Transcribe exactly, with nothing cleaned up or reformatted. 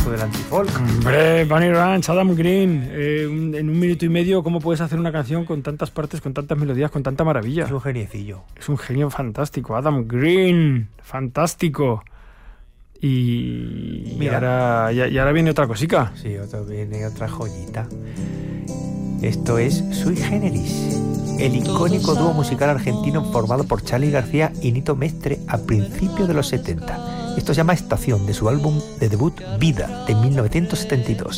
esto del antifolk. Hombre, Bunny Ranch, Adam Green, eh, un, en un minuto y medio, ¿cómo puedes hacer una canción con tantas partes, con tantas melodías, con tanta maravilla? Es un geniecillo. Es un genio fantástico, Adam Green, fantástico. Y, Mira. y, ahora, y, y ahora viene otra cosica. Sí, otro, viene otra joyita. Esto es Sui Generis, el icónico dúo musical argentino formado por Charly García y Nito Mestre a principios de los setenta. Esto se llama Estación, de su álbum de debut Vida, de mil novecientos setenta y dos.